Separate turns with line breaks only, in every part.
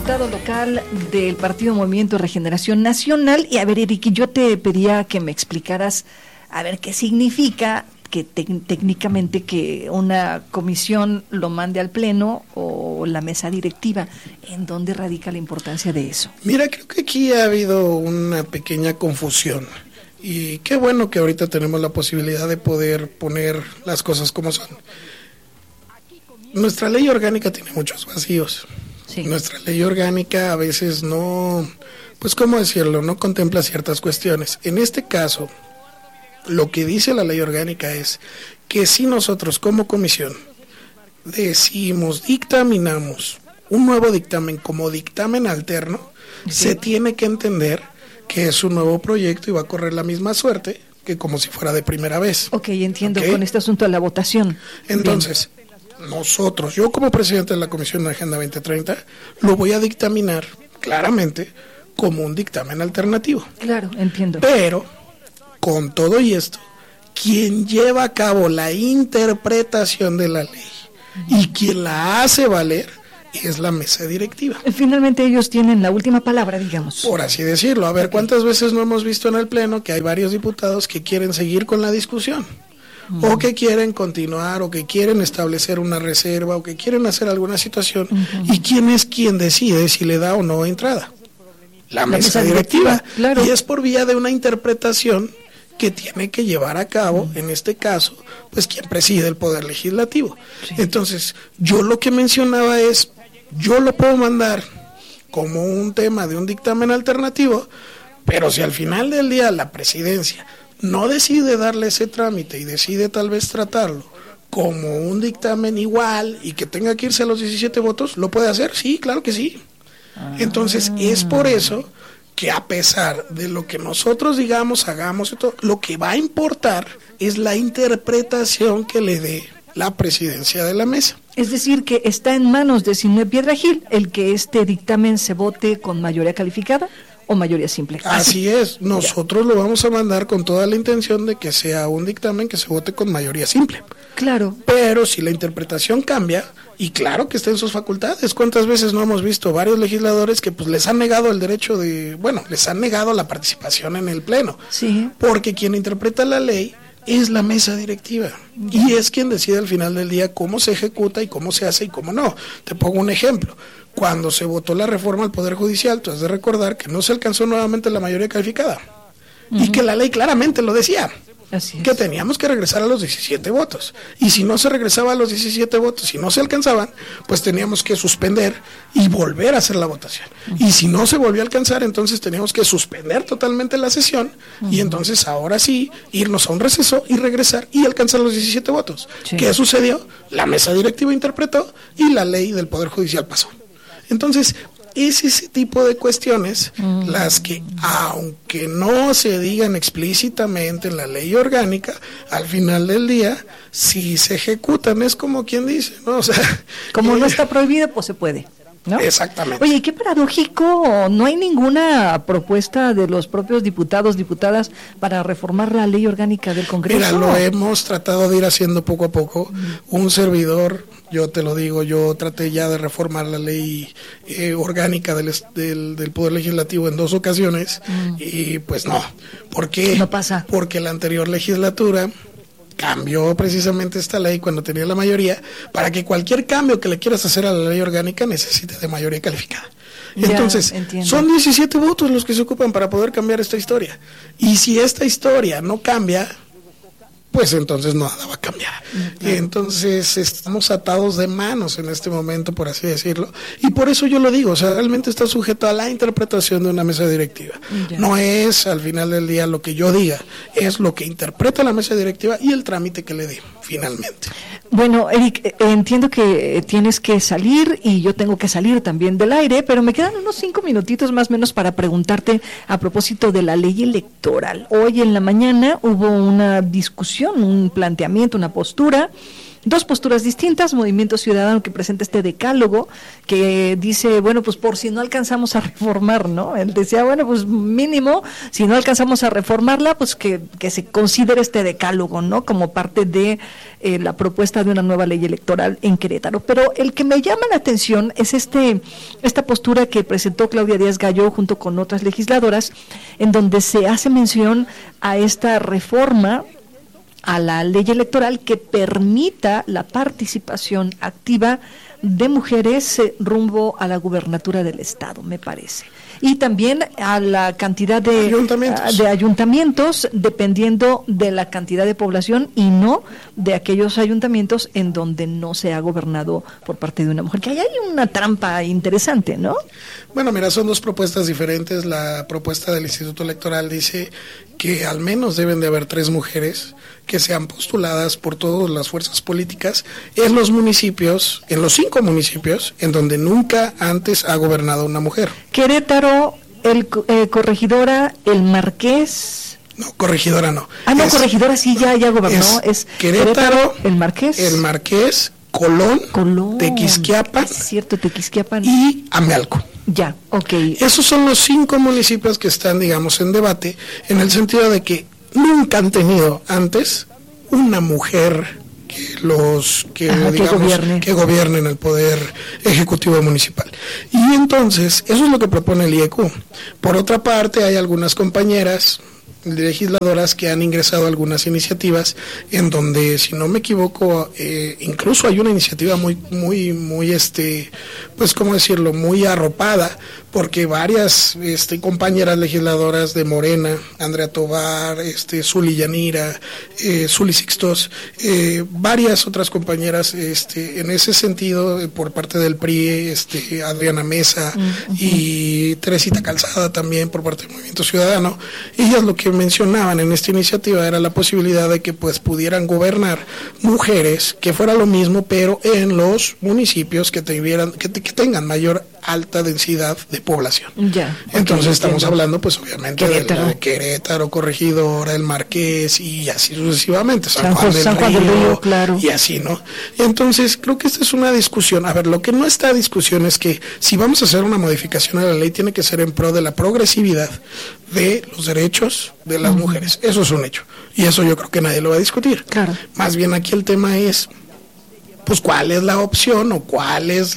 diputado local del Partido Movimiento Regeneración Nacional. Y a ver, Eric, yo te pedía que me explicaras, a ver, qué significa que técnicamente que una comisión lo mande al Pleno o la mesa directiva. ¿En dónde radica la importancia de eso?
Mira, creo que aquí ha habido una pequeña confusión. Y qué bueno que ahorita tenemos la posibilidad de poder poner las cosas como son. Nuestra ley orgánica tiene muchos vacíos. Sí. Nuestra ley orgánica a veces no, pues cómo decirlo, no contempla ciertas cuestiones. En este caso, lo que dice la ley orgánica es que si nosotros como comisión dictaminamos un nuevo dictamen como dictamen alterno, sí, se tiene que entender que es un nuevo proyecto y va a correr la misma suerte que como si fuera de primera vez.
Ok, entiendo, ¿okay? Con este asunto de la votación.
Entonces, nosotros, yo como presidente de la Comisión de Agenda 2030, lo voy a dictaminar claramente como un dictamen alternativo.
Claro, entiendo.
Pero, con todo y esto, quien lleva a cabo la interpretación de la ley y quien la hace valer es la mesa directiva.
Finalmente ellos tienen la última palabra, digamos.
Por así decirlo. A ver, ¿cuántas veces no hemos visto en el Pleno que hay varios diputados que quieren seguir con la discusión? O que quieren continuar, o que quieren establecer una reserva, o que quieren hacer alguna situación. ¿Y quién es quien decide si le da o no entrada? La mesa directiva. Claro. Y es por vía de una interpretación que tiene que llevar a cabo, en este caso, pues quien preside el Poder Legislativo. Sí. Entonces, yo lo que mencionaba es, yo lo puedo mandar como un tema de un dictamen alternativo, pero si al final del día la presidencia no decide darle ese trámite y decide tal vez tratarlo como un dictamen igual y que tenga que irse a los 17 votos, ¿lo puede hacer? Sí, claro que sí. Entonces, es por eso que a pesar de lo que nosotros digamos, hagamos y todo, lo que va a importar es la interpretación que le dé la presidencia de la mesa.
Es decir, que está en manos de Sinue Piedra Gil el que este dictamen se vote con mayoría calificada o mayoría simple.
Así es, nosotros lo vamos a mandar con toda la intención de que sea un dictamen que se vote con mayoría simple.
Claro.
Pero si la interpretación cambia, y claro que está en sus facultades, ¿cuántas veces no hemos visto varios legisladores que pues les han negado el derecho de, les han negado la participación en el Pleno?
Sí.
Porque quien interpreta la ley es la mesa directiva y es quien decide al final del día cómo se ejecuta y cómo se hace y cómo no. Te pongo un ejemplo. Cuando se votó la reforma al Poder Judicial, tú has de recordar que no se alcanzó nuevamente la mayoría calificada y que la ley claramente lo decía.
Así es.
Que teníamos que regresar a los 17 votos. Y si no se regresaba a los 17 votos, si no se alcanzaban, pues teníamos que suspender y volver a hacer la votación. Y si no se volvió a alcanzar, entonces teníamos que suspender totalmente la sesión y entonces ahora sí, irnos a un receso y regresar y alcanzar los 17 votos. Sí. ¿Qué sucedió? La mesa directiva interpretó y la ley del Poder Judicial pasó. Entonces, es ese tipo de cuestiones las que, aunque no se digan explícitamente en la ley orgánica, al final del día, si se ejecutan, es como quien dice, ¿no? O sea,
como no está prohibido, pues se puede, ¿no?
Exactamente.
Oye, qué paradójico, no hay ninguna propuesta de los propios diputados, diputadas para reformar la ley orgánica del Congreso.
Mira, lo hemos tratado de ir haciendo poco a poco. Un servidor, yo te lo digo, yo traté ya de reformar la ley orgánica del Poder Legislativo en 2 ocasiones y pues no. ¿Por qué?
No pasa.
Porque la anterior legislatura cambió precisamente esta ley cuando tenía la mayoría para que cualquier cambio que le quieras hacer a la ley orgánica necesite de mayoría calificada. Entonces, son 17 votos los que se ocupan para poder cambiar esta historia. Y si esta historia no cambia, pues entonces nada va a cambiar. Entonces estamos atados de manos en este momento, por así decirlo, y por eso yo lo digo, o sea, realmente está sujeto a la interpretación de una mesa directiva. No es al final del día lo que yo diga, es lo que interpreta la mesa directiva y el trámite que le dé finalmente.
Bueno, Eric, entiendo que tienes que salir y yo tengo que salir también del aire, pero me quedan unos 5 minutitos más o menos para preguntarte a propósito de la ley electoral. Hoy en la mañana hubo una discusión, un planteamiento, una postura dos posturas distintas, Movimiento Ciudadano que presenta este decálogo que dice, bueno, pues por si no alcanzamos a reformar, ¿no? Él decía, bueno, pues mínimo, si no alcanzamos a reformarla, pues que se considere este decálogo, ¿no? Como parte de la propuesta de una nueva ley electoral en Querétaro. Pero el que me llama la atención es esta postura que presentó Claudia Díaz Gallo junto con otras legisladoras, en donde se hace mención a esta reforma a la ley electoral que permita la participación activa de mujeres rumbo a la gubernatura del estado, me parece. Y también a la cantidad de ayuntamientos, dependiendo de la cantidad de población y no de aquellos ayuntamientos en donde no se ha gobernado por parte de una mujer. Que ahí hay una trampa interesante, ¿no?
Bueno, mira, son dos propuestas diferentes. La propuesta del Instituto Electoral dice que al menos deben de haber 3 mujeres que sean postuladas por todas las fuerzas políticas en los municipios, en los 5 municipios, en donde nunca antes ha gobernado una mujer.
Querétaro, Corregidora, el Marqués.
No, Corregidora no.
No, Corregidora sí ya gobernó. Es
Querétaro,
el Marqués,
Colón, Tequisquiapan,
es cierto, Tequisquiapan
y Amealco.
Ya, ok.
Esos son los 5 municipios que están, digamos, en debate, en el sentido de que nunca han tenido antes una mujer que gobiernen el poder ejecutivo municipal. Y entonces, eso es lo que propone el IEQ. Por otra parte, hay algunas compañeras legisladoras que han ingresado algunas iniciativas en donde, si no me equivoco, incluso hay una iniciativa muy pues cómo decirlo, muy arropada, porque varias compañeras legisladoras de Morena, Andrea Tobar, Zuli Yanira, Zuli Sixtos, varias otras compañeras en ese sentido, por parte del PRI, Adriana Mesa y Teresita Calzada también por parte del Movimiento Ciudadano. Ellas lo que mencionaban en esta iniciativa era la posibilidad de que pues pudieran gobernar mujeres, que fuera lo mismo, pero en los municipios que tengan mayor alta densidad de población.
Ya.
Entonces estamos hablando pues obviamente de Querétaro, Corregidora, el Marqués y así sucesivamente, San Juan del Río, claro. Y así, ¿no? Entonces creo que esta es una discusión. A ver, lo que no está a discusión es que si vamos a hacer una modificación a la ley tiene que ser en pro de la progresividad de los derechos de las mujeres. Eso es un hecho. Y eso yo creo que nadie lo va a discutir.
Claro.
Más bien aquí el tema es pues cuál es la opción o cuál es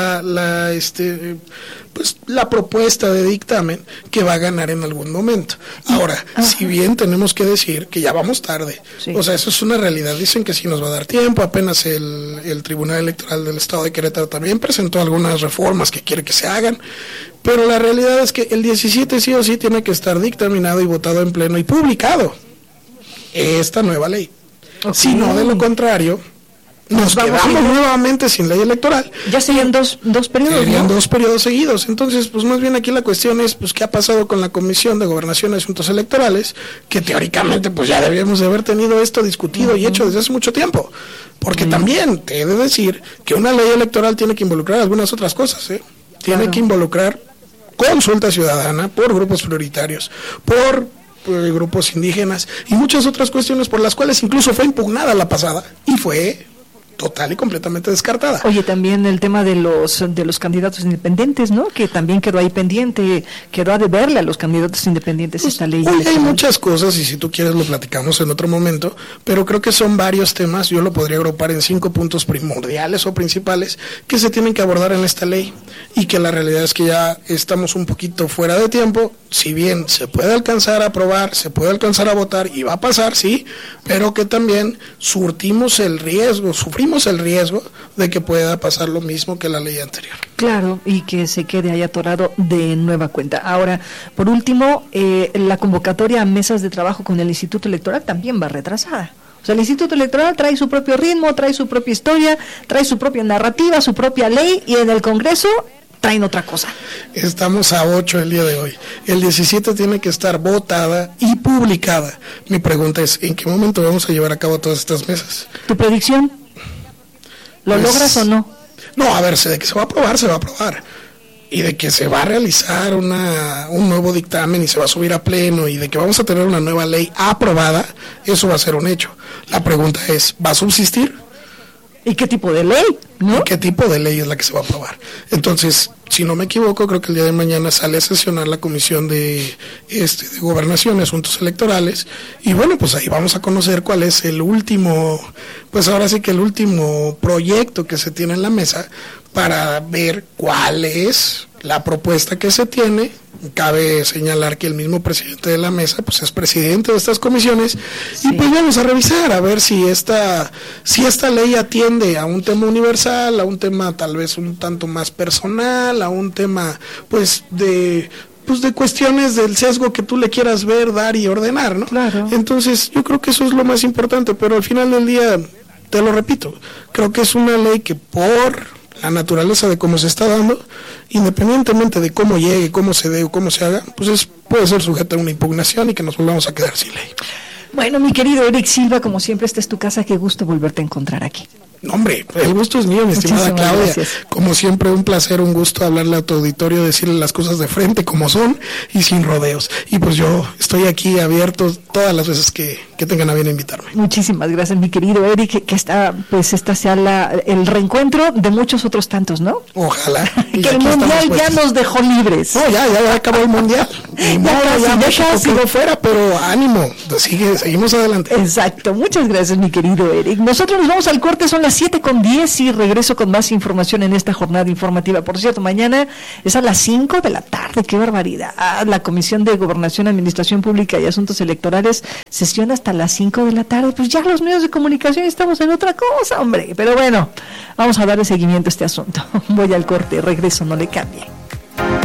la propuesta de dictamen que va a ganar en algún momento. Ahora, si bien tenemos que decir que ya vamos tarde, sí. O sea, eso es una realidad. Dicen que sí nos va a dar tiempo. Apenas el Tribunal Electoral del Estado de Querétaro también presentó algunas reformas que quiere que se hagan, pero la realidad es que el 17 sí o sí tiene que estar dictaminado y votado en pleno y publicado esta nueva ley. Okay. Si no, de lo contrario, nos quedamos nuevamente sin ley electoral.
Ya serían dos periodos.
Serían 2 periodos seguidos. Entonces, pues más bien aquí la cuestión es, pues, ¿qué ha pasado con la Comisión de Gobernación y Asuntos Electorales? Que teóricamente, pues ya debíamos de haber tenido esto discutido y hecho desde hace mucho tiempo. Porque también te he de decir que una ley electoral tiene que involucrar algunas otras cosas, ¿eh? Tiene que involucrar consulta ciudadana por grupos prioritarios, por grupos indígenas y muchas otras cuestiones por las cuales incluso fue impugnada la pasada y fue total y completamente descartada.
Oye, también el tema de los candidatos independientes, ¿no? Que también quedó ahí pendiente, quedó a deberle a los candidatos independientes pues, esta ley.
Oye, hay muchas cosas y si tú quieres lo platicamos en otro momento, pero creo que son varios temas, yo lo podría agrupar en 5 puntos primordiales o principales que se tienen que abordar en esta ley y que la realidad es que ya estamos un poquito fuera de tiempo, si bien se puede alcanzar a aprobar, se puede alcanzar a votar y va a pasar, sí, pero que también sufrimos el riesgo de que pueda pasar lo mismo que la ley anterior.
Claro, y que se quede ahí atorado de nueva cuenta. Ahora, por último, la convocatoria a mesas de trabajo con el Instituto Electoral también va retrasada. O sea, el Instituto Electoral trae su propio ritmo, trae su propia historia, trae su propia narrativa, su propia ley, y en el Congreso traen otra cosa.
Estamos a 8 el día de hoy. El 17 tiene que estar votada y publicada. Mi pregunta es, ¿en qué momento vamos a llevar a cabo todas estas mesas?
¿Tu predicción? ¿Lo logras o no?
No, a ver, de que se va a aprobar, se va a aprobar. Y de que se va a realizar un nuevo dictamen y se va a subir a pleno y de que vamos a tener una nueva ley aprobada, eso va a ser un hecho. La pregunta es, ¿va a subsistir?
¿Y qué tipo de ley? ¿No?
¿Y qué tipo de ley es la que se va a aprobar? Entonces, si no me equivoco, creo que el día de mañana sale a sesionar la Comisión de Gobernación y Asuntos Electorales, y bueno, pues ahí vamos a conocer cuál es el último, pues ahora sí que el último proyecto que se tiene en la mesa para ver cuál es la propuesta que se tiene. Cabe señalar que el mismo presidente de la mesa pues es presidente de estas comisiones, sí. Y pues vamos a revisar a ver si esta ley atiende a un tema universal, a un tema tal vez un tanto más personal, a un tema pues de cuestiones del sesgo que tú le quieras ver, dar y ordenar, ¿no?
Claro.
Entonces yo creo que eso es lo más importante, pero al final del día, te lo repito, creo que es una ley que por la naturaleza de cómo se está dando, independientemente de cómo llegue, cómo se dé o cómo se haga, pues puede ser sujeta a una impugnación y que nos volvamos a quedar sin ley.
Bueno, mi querido Eric Silva, como siempre, esta es tu casa, qué gusto volverte a encontrar aquí.
No, hombre, el gusto es mío, mi estimada Claudia.
Gracias. Como
siempre, un placer, un gusto hablarle a tu auditorio, decirle las cosas de frente como son y sin rodeos. Y pues yo estoy aquí abierto todas las veces que tengan a bien invitarme.
Muchísimas gracias, mi querido Eric, que esta sea el reencuentro de muchos otros tantos, ¿no?
Ojalá.
Que el Mundial ya nos dejó libres.
No, ya acabó el Mundial. Ya México quedó fuera, pero ánimo, seguimos adelante.
Exacto, muchas gracias, mi querido Eric. Nosotros nos vamos al corte, son las 7:10 y regreso con más información en esta jornada informativa. Por cierto, mañana es a las 5 de la tarde, qué barbaridad. La Comisión de Gobernación, Administración Pública y Asuntos Electorales sesiona hasta las 5 de la tarde. Pues ya los medios de comunicación estamos en otra cosa, hombre. Pero bueno, vamos a darle seguimiento a este asunto. Voy al corte, regreso, no le cambie.